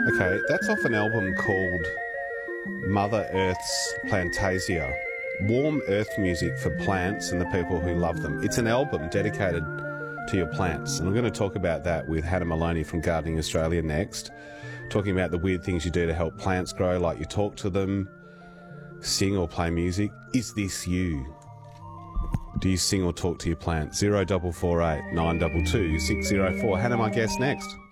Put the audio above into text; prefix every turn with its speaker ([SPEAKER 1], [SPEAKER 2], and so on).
[SPEAKER 1] Okay, that's off an album called Mother Earth's Plantasia. Warm earth music for plants and the people who love them. It's an album dedicated to your plants. And I'm going to talk about that with Hannah Maloney from Gardening Australia next. Talking about the weird things you do to help plants grow, like you talk to them, sing or play music. Is this you? Do you sing or talk to your plants? 0448 922 604. Hannah, my guest next.